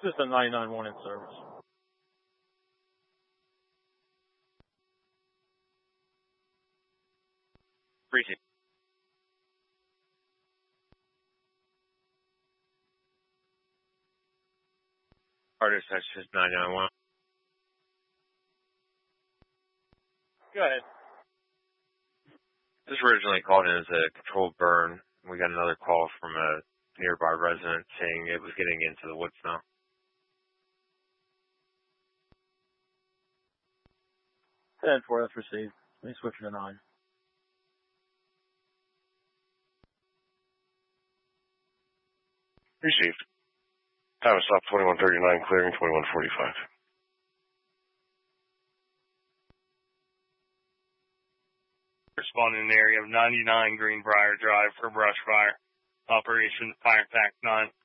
System 99-1 in service. Appreciate it. Artist Texas 991. Go ahead. This originally called in as a controlled burn. We got another call from a nearby resident saying it was getting into the woods now. 10-4, that's received. Let me switch to 9. Received. Time of stop 2139, clearing 2145. Responding in the area of 99 Greenbrier Drive for brush fire. Operation Fire Pack 9.